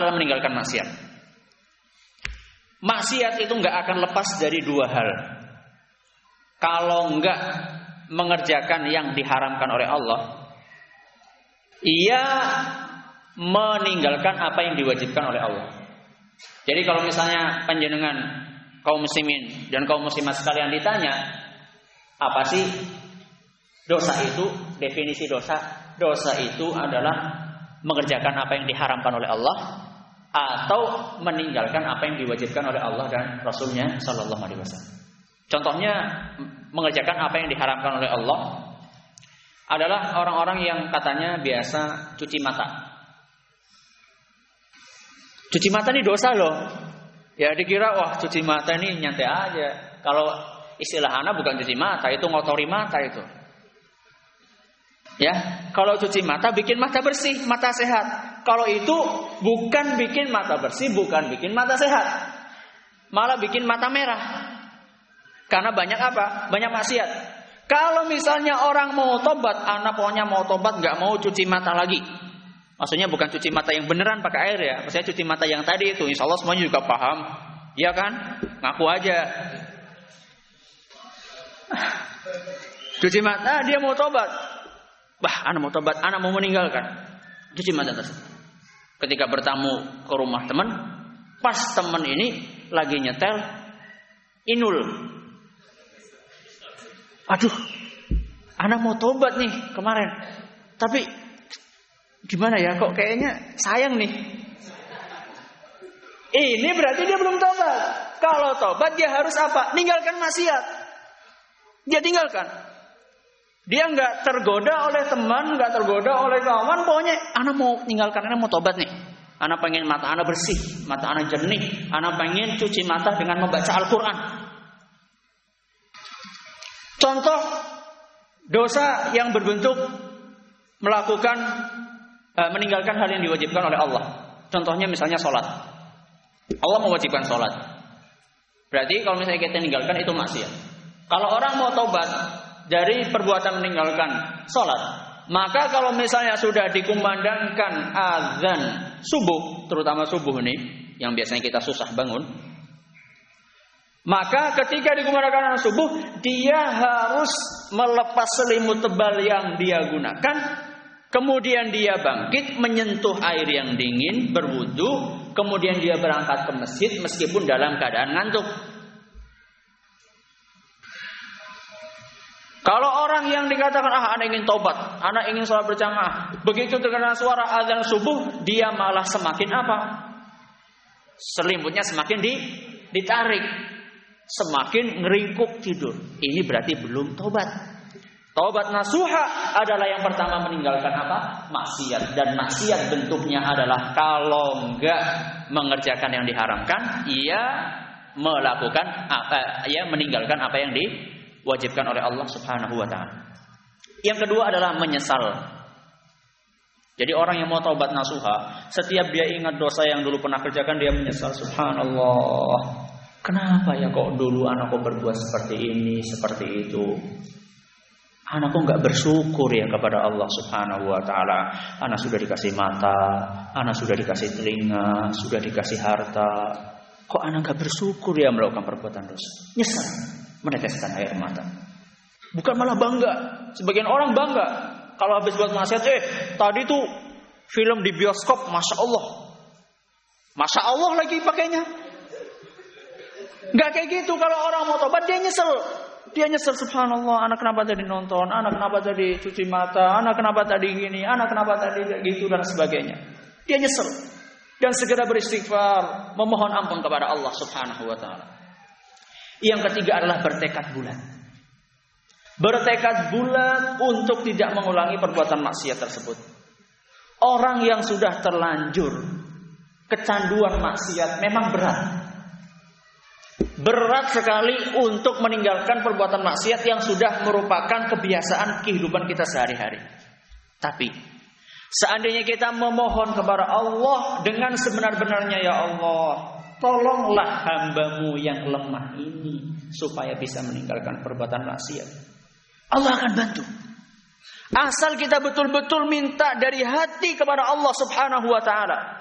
meninggalkan maksiat. Maksiat itu nggak akan lepas dari dua hal. Kalau nggak mengerjakan yang diharamkan oleh Allah, ia meninggalkan apa yang diwajibkan oleh Allah. Jadi kalau misalnya panjenengan kaum muslimin dan kaum muslimat sekalian ditanya, apa sih dosa itu? Definisi dosa. Dosa itu adalah mengerjakan apa yang diharamkan oleh Allah atau meninggalkan apa yang diwajibkan oleh Allah dan Rasulnya Sallallahu Alaihi Wasallam. Contohnya mengerjakan apa yang diharamkan oleh Allah adalah orang-orang yang katanya biasa cuci mata. Cuci mata ini dosa loh. Ya dikira wah cuci mata ini nyantai aja. Kalau istilah anak bukan cuci mata, itu ngotori mata itu. Ya, kalau cuci mata bikin mata bersih, mata sehat. Kalau itu bukan bikin mata bersih, bukan bikin mata sehat. Malah bikin mata merah. Karena banyak apa? Banyak maksiat. Kalau misalnya orang mau tobat, anak pokoknya mau tobat, nggak mau cuci mata lagi. Maksudnya bukan cuci mata yang beneran pakai air ya. Maksudnya cuci mata yang tadi itu. Insya Allah semuanya juga paham. Iya kan? Ngaku aja. Cuci mata, dia mau tobat. Bah, anak mau tobat, anak mau meninggalkan. Cuci mata tersebut. Ketika bertamu ke rumah teman, pas teman ini lagi nyetel, inul. Aduh, anak mau tobat nih kemarin. Tapi gimana ya, kok kayaknya sayang nih. Ini berarti dia belum tobat. Kalau tobat dia harus apa? Ninggalkan maksiat. Dia tinggalkan. Dia nggak tergoda oleh teman, nggak tergoda oleh kawan. Pokoknya anak mau tinggalkan, anak mau tobat nih. Anak pengen mata anak bersih, mata anak jernih. Anak pengen cuci mata dengan membaca Al-Quran. Contoh dosa yang berbentuk melakukan meninggalkan hal yang diwajibkan oleh Allah. Contohnya misalnya sholat. Allah mewajibkan sholat. Berarti kalau misalnya kita tinggalkan itu maksiat. Kalau orang mau tobat dari perbuatan meninggalkan sholat, maka kalau misalnya sudah dikumandangkan azan subuh, terutama subuh ini yang biasanya kita susah bangun, maka ketika dikumandangkan azan subuh, dia harus melepas selimut tebal yang dia gunakan. Kemudian dia bangkit, menyentuh air yang dingin, berwudu, kemudian dia berangkat ke masjid meskipun dalam keadaan ngantuk. Kalau orang yang dikatakan anak ingin tobat, anak ingin sholat berjamaah, begitu terkena suara azan subuh, dia malah semakin apa? Selimutnya semakin ditarik, semakin ngeringkuk tidur. Ini berarti belum tobat. Tobat nasuha adalah yang pertama meninggalkan apa? Maksiat. Dan maksiat bentuknya adalah kalau enggak mengerjakan yang diharamkan, ia melakukan apa? Ia meninggalkan apa yang diwajibkan oleh Allah Subhanahu wa taala. Yang kedua adalah menyesal. Jadi orang yang mau taubat nasuha, setiap dia ingat dosa yang dulu pernah kerjakan, dia menyesal. Subhanallah. Kenapa ya kok dulu anakku berbuat seperti ini, seperti itu? Anakku enggak bersyukur ya kepada Allah Subhanahu wa taala. Anak sudah dikasih mata, anak sudah dikasih telinga, sudah dikasih harta. Kok anak enggak bersyukur ya melakukan perbuatan dosa? Nyesal, meneteskan air mata. Bukan malah bangga. Sebagian orang bangga kalau habis buat maksiat, tadi tuh film di bioskop, Masya Allah. Masya Allah lagi pakainya. Enggak kayak gitu. Kalau orang mau tobat dia nyesel. Dia nyesel, subhanallah, anak kenapa tadi nonton, anak kenapa tadi cuci mata, anak kenapa tadi gini, anak kenapa tadi gitu dan sebagainya. Dia nyesel dan segera beristighfar, memohon ampun kepada Allah Subhanahu wa taala. Yang ketiga adalah bertekad bulat. Bertekad bulat untuk tidak mengulangi perbuatan maksiat tersebut. Orang yang sudah terlanjur kecanduan maksiat memang berat. Berat sekali untuk meninggalkan perbuatan maksiat yang sudah merupakan kebiasaan kehidupan kita sehari-hari. Tapi seandainya kita memohon kepada Allah dengan sebenar-benarnya, ya Allah, tolonglah hambamu yang lemah ini supaya bisa meninggalkan perbuatan maksiat, Allah akan bantu. Asal kita betul-betul minta dari hati kepada Allah Subhanahu wa taala.